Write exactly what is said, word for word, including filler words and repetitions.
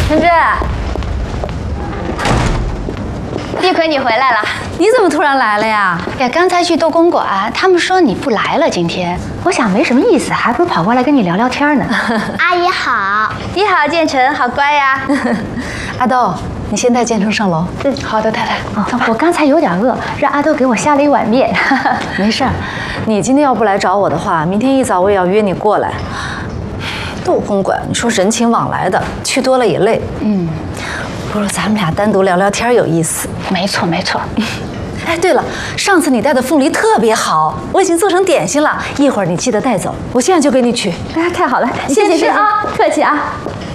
珍珍， 丽葵，你回来了？ 你怎么突然来了呀？ 呀，刚才去逗公馆，他们说你不来了。今天，我想没什么意思，还不如跑过来跟你聊聊天呢。 阿姨好， 你好，建成，好乖呀。 阿豆，你先带建成上楼。 嗯，好的，太太。哦，我刚才有点饿，让阿豆给我下了一碗面。 没事儿，你今天要不来找我的话，明天一早我也要约你过来。逗公馆，你说人情往来的，去多了也累。嗯，不如咱们俩单独聊聊天有意思。 没错，没错。 哎，对了，上次你带的凤梨特别好，我已经做成点心了，一会儿你记得带走，我现在就给你取。 哎，太好了， 谢谢谢谢啊，客气啊。